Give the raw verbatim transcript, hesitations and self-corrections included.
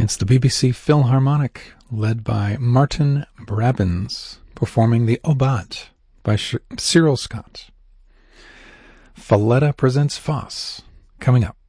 It's the B B C Philharmonic, led by Martin Brabbins, performing the Obat by Sh- Cyril Scott. Falletta presents Foss, coming up.